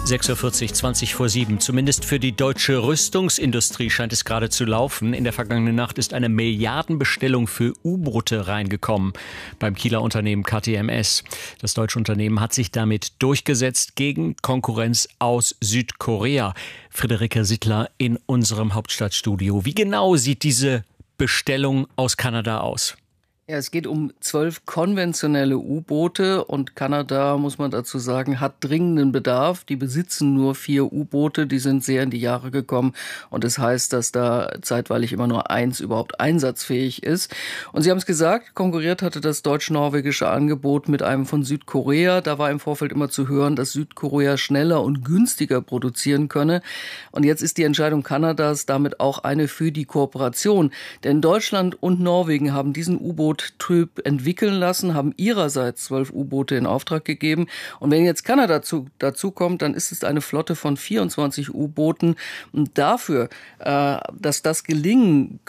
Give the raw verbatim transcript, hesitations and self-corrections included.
sechs Uhr vierzig, zwanzig vor sieben. Zumindest für die deutsche Rüstungsindustrie scheint es gerade zu laufen. In der vergangenen Nacht ist eine Milliardenbestellung für U-Boote reingekommen beim Kieler Unternehmen K T M S. Das deutsche Unternehmen hat sich damit durchgesetzt gegen Konkurrenz aus Südkorea. Friederike Sittler in unserem Hauptstadtstudio. Wie genau sieht diese Bestellung aus Kanada aus? Ja, es geht um zwölf konventionelle U-Boote und Kanada, muss man dazu sagen, hat dringenden Bedarf. Die besitzen nur vier U-Boote, die sind sehr in die Jahre gekommen und das heißt, dass da zeitweilig immer nur eins überhaupt einsatzfähig ist. Und Sie haben es gesagt, konkurriert hatte das deutsch-norwegische Angebot mit einem von Südkorea. Da war im Vorfeld immer zu hören, dass Südkorea schneller und günstiger produzieren könne. Und jetzt ist die Entscheidung Kanadas damit auch eine für die Kooperation. Denn Deutschland und Norwegen haben diesen U-Boot Typ entwickeln lassen, haben ihrerseits zwölf U-Boote in Auftrag gegeben. Und wenn jetzt Kanada dazu, dazu kommt, dann ist es eine Flotte von vierundzwanzig U-Booten. Und dafür, äh, dass das gelingen